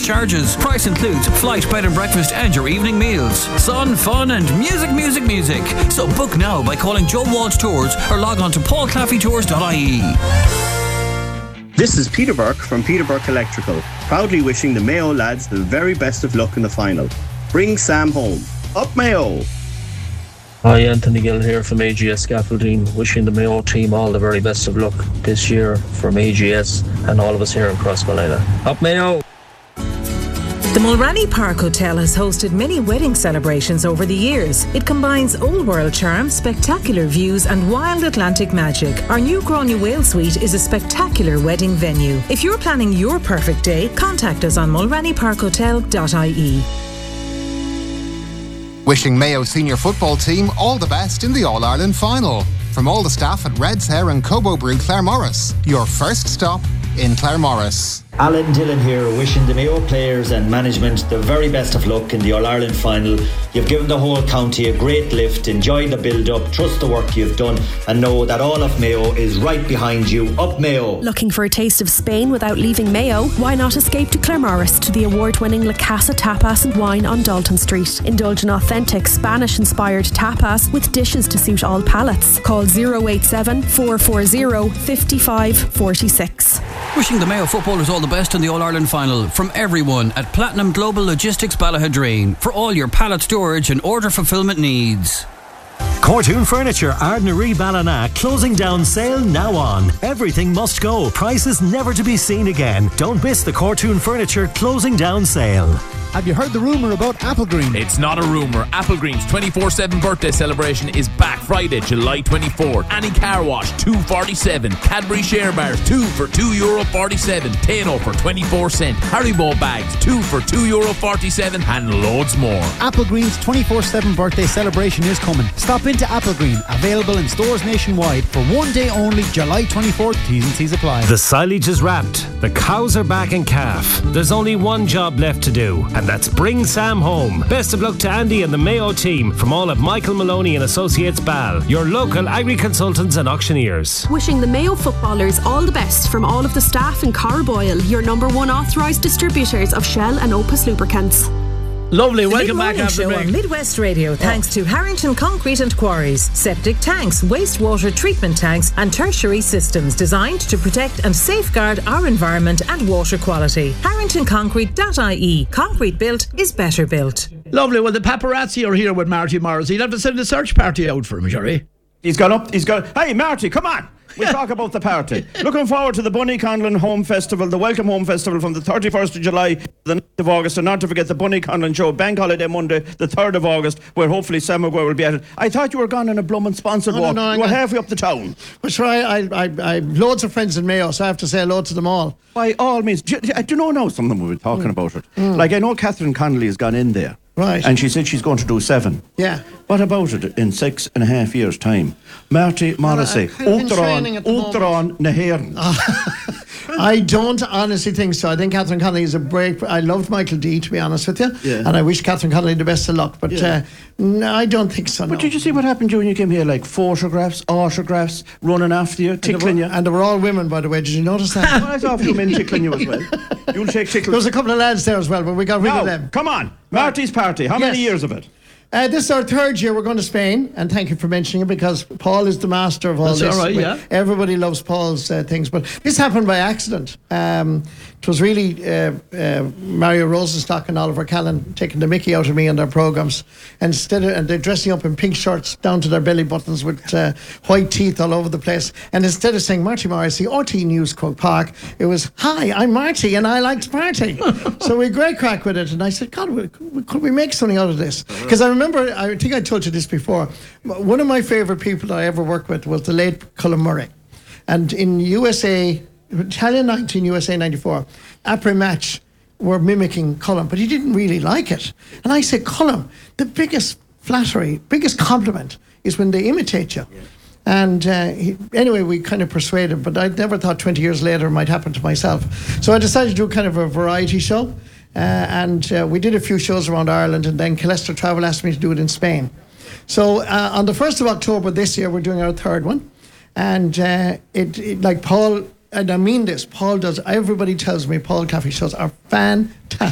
service charges. Price includes flight, bed and breakfast and your evening meals. Sun, fun and music. So book now by calling Joe Walsh Tours or log on to paulclaffeytours.ie. This is Peter Burke from Peter Burke Electrical, proudly wishing the Mayo lads the very best of luck in the final. Bring Sam home. Up Mayo! Hi, Anthony Gill here from AGS Scaffolding, wishing the Mayo team all the very best of luck this year from AGS and all of us here in Crossmolina. Up Mayo! The Mulranny Park Hotel has hosted many wedding celebrations over the years. It combines old world charm, spectacular views and wild Atlantic magic. Our new Gráinne Whale Suite is a spectacular wedding venue. If you're planning your perfect day, contact us on mulrannyparkhotel.ie. Wishing Mayo senior football team all the best in the All-Ireland final. From all the staff at Red's Hair and Cobo Brew Claremorris, your first stop in Claremorris. Alan Dillon here, wishing the Mayo players and management the very best of luck in the All-Ireland final. You've given the whole county a great lift. Enjoy the build-up, trust the work you've done and know that all of Mayo is right behind you. Up Mayo! Looking for a taste of Spain without leaving Mayo? Why not escape to Claremorris to the award-winning La Casa Tapas and Wine on Dalton Street. Indulge in authentic Spanish-inspired tapas with dishes to suit all palates. Call 087 440 5546. Wishing the Mayo footballers all the best in the All-Ireland final from everyone at Platinum Global Logistics Ballahadreen for all your pallet storage and order fulfilment needs. Cortoon Furniture, Ardnaree Ballina, closing down sale now on. Everything must go. Prices never to be seen again. Don't miss the Cortoon Furniture closing down sale. Have you heard the rumour about Applegreen? It's not a rumour. Applegreen's 24/7 birthday celebration is back Friday, July 24th. Annie Car Wash, $2.47. Cadbury Share Bars, 2 for €2.47. Tano for 24¢. Haribo bags, 2 for €2.47. And loads more. Applegreen's 24/7 birthday celebration is coming. Stop into Applegreen, available in stores nationwide for one day only, July 24th. T's and C's apply. The silage is wrapped. The cows are back in calf. There's only one job left to do, and that's bring Sam home. Best of luck to Andy and the Mayo team from all of Michael Maloney and Associates Ball, your local agri-consultants and auctioneers. Wishing the Mayo footballers all the best from all of the staff in Carboyle, your number one authorised distributors of Shell and Opus lubricants. Lovely, welcome back after the break. On Midwest Radio, thanks to Harrington Concrete and Quarries, septic tanks, wastewater treatment tanks and tertiary systems designed to protect and safeguard our environment and water quality. HarringtonConcrete.ie. Concrete built is better built. Lovely, well the paparazzi are here with Marty Morris. He'll have to send a search party out for him, Jerry. He's gone. Hey Marty, come on! We'll talk about the party. Looking forward to the Bunny Conlon Home Festival, the Welcome Home Festival from the 31st of July to the 9th of August, and not to forget the Bunny Conlon Show, Bank Holiday Monday, the 3rd of August, where hopefully Sam Maguire will be at it. I thought you were gone on a Blummin sponsored walk. No, you were halfway up the town. But sure, I've loads of friends in Mayo, so I have to say hello to them all. By all means. Do you know now some of them will be talking about it? Like I know Catherine Connolly has gone in there. Right. And she said she's going to do 7. Yeah. What about it in 6.5 years' time? Marty Morrissey, Uachtaráin na hÉireann. I don't honestly think so. I think Catherine Connolly is a break. I loved Michael D, to be honest with you. Yeah. And I wish Catherine Connolly the best of luck. But no, I don't think so. But did you see what happened when you came here? Like photographs, autographs, running after you, tickling you. And they were all women, by the way. Did you notice that? Well, I saw a few men tickling you as well. You'll take tickle. There was a couple of lads there as well, but we got rid of them. Come on. Marty's party. How many years of it? This is our 3rd year. We're going to Spain, and thank you for mentioning it, because Paul is the master of all this. That's all right, yeah. Everybody loves Paul's things, but this happened by accident. It was really Mario Rosenstock and Oliver Callan taking the mickey out of me on their programmes, and they're dressing up in pink shirts down to their belly buttons with white teeth all over the place. And instead of saying Marty Morrissey, RT News Croke Park, it was, "Hi, I'm Marty and I like to party." So we had great crack with it, and I said, God, could we make something out of this? Because I remember, I think I told you this before, one of my favourite people that I ever worked with was the late Colin Murray. And in USA, Italian 19, USA 94, après match were mimicking Colin, but he didn't really like it. And I said, Colin, the biggest flattery, biggest compliment is when they imitate you. Yeah. And anyway, we kind of persuaded, but I never thought 20 years later it might happen to myself. So I decided to do kind of a variety show. And we did a few shows around Ireland, and then Calester Travel asked me to do it in Spain. So on the 1st of October this year, we're doing our 3rd one. And it like Paul, and I mean this, Paul does, everybody tells me Paul Caffey shows are fantastic.